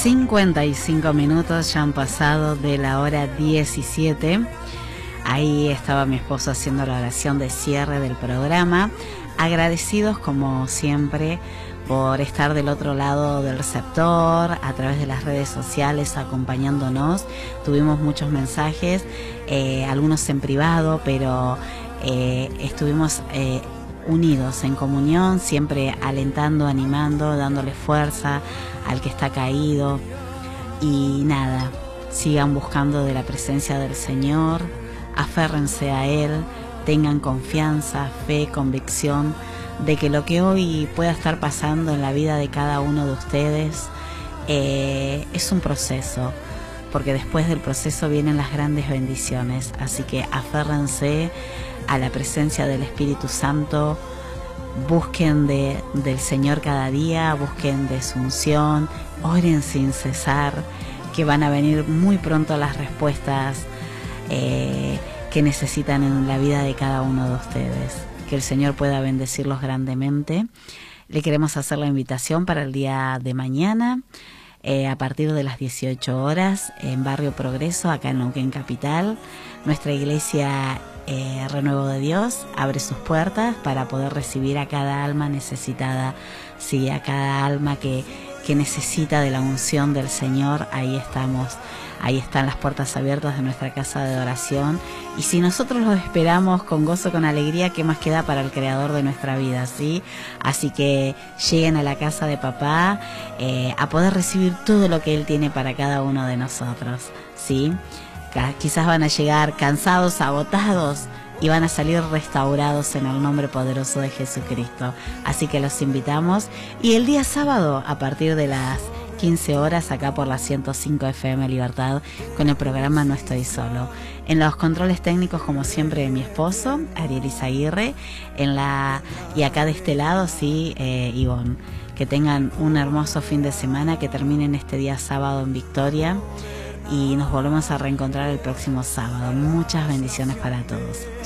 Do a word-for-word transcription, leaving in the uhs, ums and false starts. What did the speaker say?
cincuenta y cinco minutos ya han pasado de la hora diecisiete. Ahí estaba mi esposo haciendo la oración de cierre del programa. Agradecidos como siempre por estar del otro lado del receptor, a través de las redes sociales acompañándonos. Tuvimos muchos mensajes, eh, algunos en privado, pero eh, estuvimos eh, unidos en comunión, siempre alentando, animando, dándole fuerza al que está caído. Y nada, sigan buscando de la presencia del Señor, aférrense a Él, tengan confianza, fe, convicción de que lo que hoy pueda estar pasando en la vida de cada uno de ustedes eh, es un proceso, porque después del proceso vienen las grandes bendiciones. Así que aférrense a la presencia del Espíritu Santo, busquen de, del Señor cada día, busquen de su unción, oren sin cesar, que van a venir muy pronto las respuestas eh, que necesitan en la vida de cada uno de ustedes. Que el Señor pueda bendecirlos grandemente. Le queremos hacer la invitación para el día de mañana, eh, a partir de las dieciocho horas, en Barrio Progreso, acá en Neuquén Capital. Nuestra iglesia eh, Renuevo de Dios abre sus puertas para poder recibir a cada alma necesitada, sí, a cada alma que, que necesita de la unción del Señor. Ahí estamos. Ahí están las puertas abiertas de nuestra casa de oración. Y si nosotros los esperamos con gozo, con alegría, ¿qué más queda para el Creador de nuestra vida? ¿Sí? Así que lleguen a la casa de papá eh, a poder recibir todo lo que Él tiene para cada uno de nosotros. ¿Sí? Quizás van a llegar cansados, agotados, y van a salir restaurados en el nombre poderoso de Jesucristo. Así que los invitamos. Y el día sábado, a partir de las quince horas, acá por la ciento cinco F M Libertad, con el programa No Estoy Solo. En los controles técnicos, como siempre, mi esposo, Ariel Izaguirre, en la y acá de este lado, sí, eh, Ivonne. Que tengan un hermoso fin de semana, que terminen este día sábado en victoria, y nos volvemos a reencontrar el próximo sábado. Muchas bendiciones para todos.